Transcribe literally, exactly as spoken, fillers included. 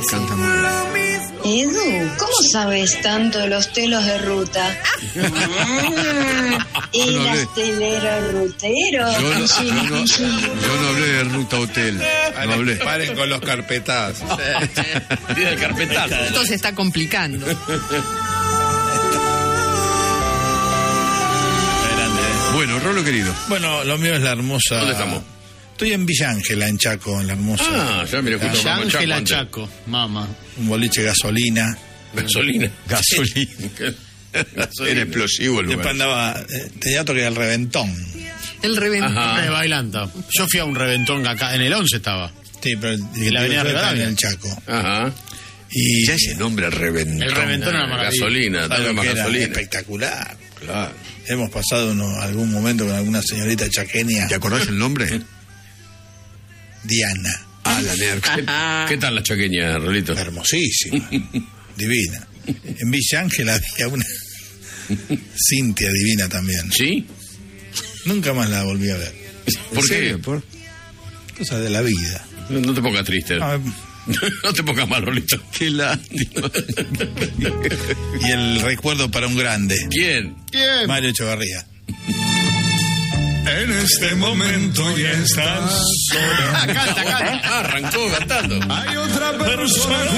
Canta muy bien. Edu, ¿cómo sabes tanto de los telos de ruta? El Yo no hablé. astelero rutero. Yo no, yo, no, yo no hablé de Ruta Hotel. No hablé. Paren con los carpetazos. Tiene el carpetazo. Esto se está complicando. Bueno, Rolo querido. Bueno, lo mío es la hermosa. ¿Dónde estamos? Estoy en Villa Ángela, en Chaco, en la hermosa. Ah, ya mira, justo Ya vamos a Ángela Chaco Chaco, mamá. Un boliche gasolina. antes. Gasolina. Gasolina. Era explosivo el Después lugar. andaba. Eh, tenía otro que era el reventón. El reventón. Ajá. Eh, bailanta. Yo fui a un reventón acá, en el once estaba. Sí, pero Y la avenida yo estaba en Rivadavia. el Chaco. Ajá. Y Ya ese nombre, Reventón. El reventón era una maravilla. Gasolina, algo dame más que era gasolina. espectacular. Claro. Hemos pasado uno- algún momento con alguna señorita chaqueña, ¿Te acordás el nombre? Diana. Ah, la nerd. ¿Qué, qué tal la chaqueña, Rolito? Hermosísima, divina. En Villa Ángela había una Cintia divina también. ¿Sí? Nunca más la volví a ver. ¿Por ¿En qué? serio? ¿Por? Cosas de la vida. No, no te pongas triste. Ah, No te pongas mal, Rolito. Qué lástima. y el recuerdo para un grande, ¿Quién? Mario Echevarría. En este momento ya estás sola. Canta, canta. Arrancó cantando. Hay otra persona.